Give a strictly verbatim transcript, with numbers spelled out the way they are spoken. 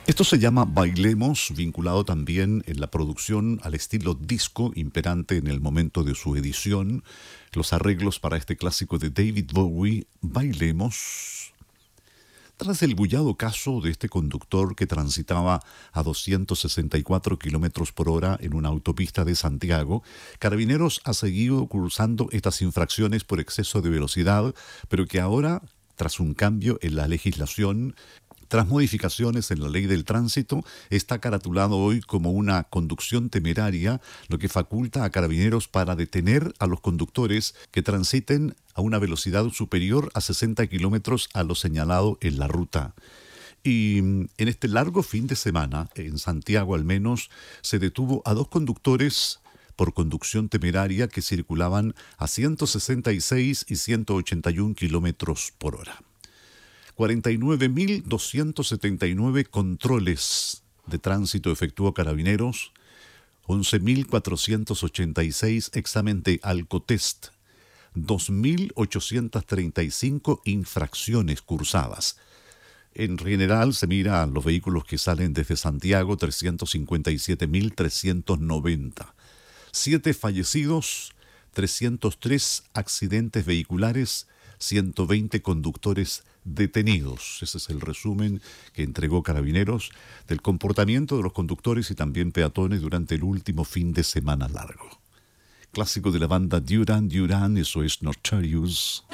Esto se llama Bailemos, vinculado también en la producción al estilo disco imperante en el momento de su edición. Los arreglos para este clásico de David Bowie, Bailemos. Tras el bullado caso de este conductor que transitaba a doscientos sesenta y cuatro kilómetros por hora en una autopista de Santiago, Carabineros ha seguido cursando estas infracciones por exceso de velocidad, pero que ahora, tras un cambio en la legislación, tras modificaciones en la ley del tránsito, está caratulado hoy como una conducción temeraria, lo que faculta a Carabineros para detener a los conductores que transiten a una velocidad superior a sesenta kilómetros a lo señalado en la ruta. Y en este largo fin de semana, en Santiago al menos, se detuvo a dos conductores por conducción temeraria que circulaban a ciento sesenta y seis y ciento ochenta y uno kilómetros por hora. cuarenta y nueve mil doscientos setenta y nueve controles de tránsito efectuó Carabineros, once mil cuatrocientos ochenta y seis examen de alcotest, dos mil ochocientos treinta y cinco infracciones cursadas. En general se mira a los vehículos que salen desde Santiago, trescientos cincuenta y siete mil trescientos noventa. Siete fallecidos, trescientos tres accidentes vehiculares, ciento veinte conductores detenidos. Ese es el resumen que entregó Carabineros del comportamiento de los conductores y también peatones durante el último fin de semana largo. Clásico de la banda Duran Duran, eso es Notorious.